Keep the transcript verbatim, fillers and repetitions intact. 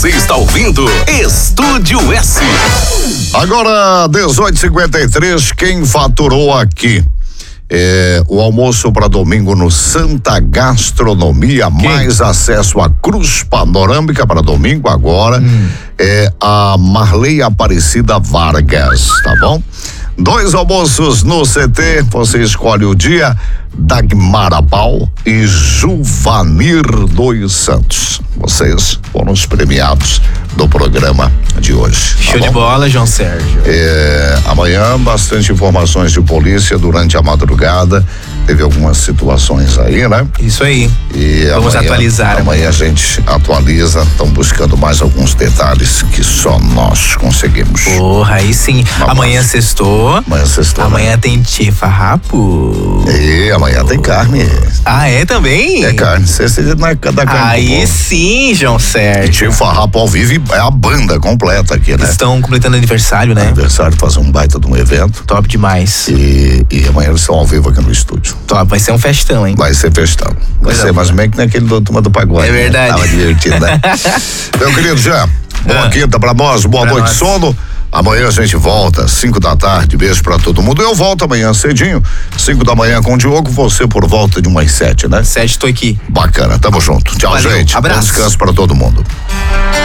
Você está ouvindo Estúdio S. Agora, dezoito e cinquenta e três, quem faturou aqui? É, o almoço para domingo no Santa Gastronomia, quem? Mais acesso à cruz panorâmica para domingo agora, hum. é a Marley Aparecida Vargas, tá bom? Dois almoços no C T, você escolhe o dia. Dagmar Abal e Juvanir dos Santos. Vocês foram os premiados do programa de hoje. Show tá de bola, João Sérgio. É, amanhã, bastante informações de polícia durante a madrugada. Teve algumas situações aí, né? Isso aí. E Vamos amanhã, atualizar. Amanhã a gente atualiza, estão buscando mais alguns detalhes que só nós conseguimos. Porra, aí sim. Vamos. Amanhã sextou. Amanhã sextou. Amanhã né? Tem Tifarrapo. E amanhã tem carne. Ah, é também? É carne, sexta é da carne. Aí sim, João Sérgio. Tifarrapo ao vivo é a banda completa aqui, né? Estão completando aniversário, né? Aniversário, fazer um baita de um evento. Top demais. E, e amanhã eles estão ao vivo aqui no estúdio. Top, vai ser um festão, hein? Vai ser festão. Vai ser mais ou menos que naquele do Turma do Pagode. É verdade. Né? Tava divertido, né? Meu querido Jean, boa ah. quinta pra nós, boa pra noite de sono. Amanhã a gente volta, cinco da tarde, beijo pra todo mundo. Eu volto amanhã cedinho, cinco da manhã com o Diogo, você por volta de umas sete, né? Sete, tô aqui. Bacana, tamo junto. Tchau, Valeu, gente. Abraço. Bom descanso pra todo mundo.